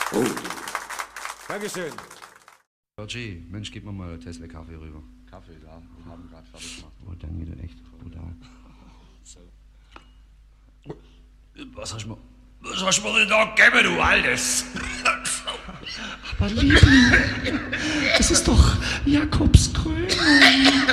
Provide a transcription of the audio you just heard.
Oh. Dankeschön. Georgie, Mensch, gib mir mal einen Tesla Kaffee rüber. Kaffee, da. Wir haben gerade fertig gemacht. Oh, danke, du echt brutal. So. Was hast du mir denn da gegeben, du Altes? Aber Liebling, es ist doch Jakobs Krönung.